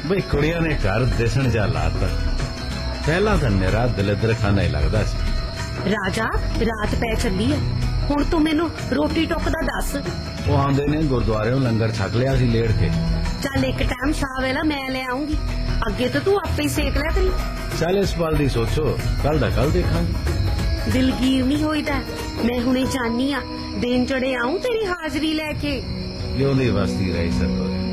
ਬਈ ਕੁੜੀਆਂ ਨੇ ਘਰ ਦਿਸਣ ਜਾ ਲਾਤਾ। ਪਹਿਲਾਂ ਤਾਂ ਨਿਰਾ ਦਲਿੱਦਰ ਖਾਨਾ ਹੀ ਲੱਗਦਾ ਸੀ। ਰਾਜਾ ਰਾਤ ਪੈ ਚੱਲੀ ਹੈ, ਹੁਣ ਤੂੰ ਮੈਨੂੰ ਰੋਟੀ ਟੁੱਕ ਦਾ ਦੱਸ। ਉਹ ਆਉਂਦੇ ਨੇ ਗੁਰਦੁਆਰਿਓਂ ਲੰਗਰ ਛਕ ਲਿਆ ਸੀ ਲੇਟ ਕੇ। ਚੱਲ ਇੱਕ ਟਾਈਮ ਸ਼ਾਹ ਵੇਲਾ ਮੈਂ ਲੈ ਆਉਂਗੀ, ਅੱਗੇ ਤਾਂ ਤੂੰ ਆਪੇ ਹੀ ਸੇਕ ਲਿਆ ਕਰੀ। ਚੱਲ ਇਸ ਪਲ ਦੀ ਸੋਚੋ, ਕੱਲ ਦਾ ਕੱਲ ਦੇਖਾਂਗੇ। ਦਿਲਗੀਰ ਨਹੀਂ ਹੋਈਦਾ, ਮੈਂ ਹੁਣੇ ਜਾਨੀ ਆ, ਦਿਨ ਚੜੇ ਆਉਂ ਤੇਰੀ ਹਾਜ਼ਰੀ ਲੈ ਕੇ। ਜਿਉਂਦੀ ਵਸਦੀ ਰਹੀ ਸਰਕੋ।